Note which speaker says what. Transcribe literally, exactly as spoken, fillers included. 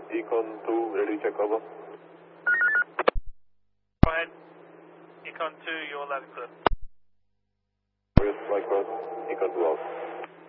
Speaker 1: Econ two, ready to check over.
Speaker 2: Go ahead. Econ two, you're loud and clear.